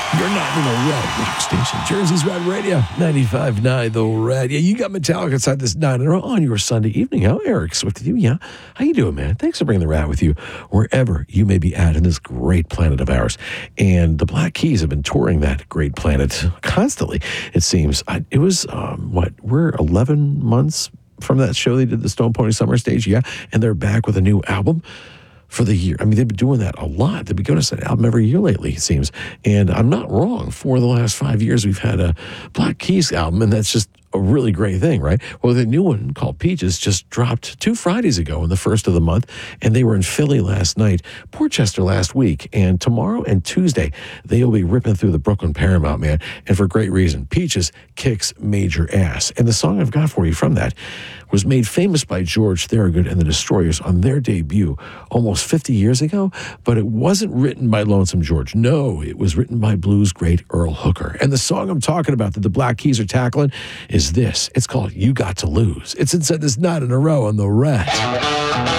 You're not in a red rock station. Jersey's Red Radio, 95.9 The Red. Yeah, you got Metallica inside this 9 in a row on your Sunday evening. How Eric Swift with you? Yeah. How you doing, man? Thanks for bringing the rat with you wherever you may be at in this great planet of ours. And the Black Keys have been touring that great planet constantly, it seems. It was, we're 11 months from that show they did the Stone Pony Summer Stage, yeah, and they're back with a new album for the year. I mean, they've been doing that a lot. They've been giving us an album every year lately, it seems. And I'm not wrong. For the last 5 years, we've had a Black Keys album, and that's just a really great thing, right? Well, the new one called Peaches just dropped 2 Fridays ago in the first of the month, and they were in Philly last night, Portchester last week, and tomorrow and Tuesday, they'll be ripping through the Brooklyn Paramount, man, and for great reason. Peaches kicks major ass. And the song I've got for you from that was made famous by George Thorogood and the Destroyers on their debut almost 50 years ago, but it wasn't written by Lonesome George. No, it was written by blues great Earl Hooker. And the song I'm talking about that the Black Keys are tackling is this. It's called You Got to Lose. It's inside this 9 in a row on The Red.